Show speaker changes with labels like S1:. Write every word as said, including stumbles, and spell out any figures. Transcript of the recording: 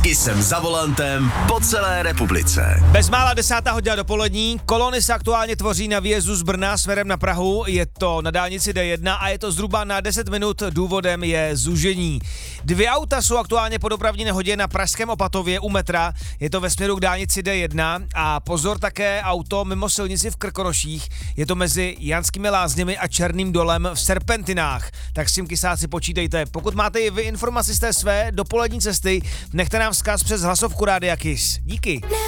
S1: Jsem za volantem po celé republice.
S2: Bezmála desátá hodina dopolední, kolony se aktuálně tvoří na výjezdu z Brna směrem na Prahu, je to na dálnici D jedna a je to zhruba na deset minut, důvodem je zúžení. Dvě auta jsou aktuálně po dopravní nehodě na pražském Opatově u metra, je to ve směru k dálnici D jedna a pozor také auto mimo silnici v Krkonoších, je to mezi Janskými lázněmi a Černým dolem v Serpentinách, tak s tím kysáci počítejte. Pokud máte i vy informaci z té své dopolední cesty, nechte nám vzkaz přes hlasovku Rádia Kiss. Díky.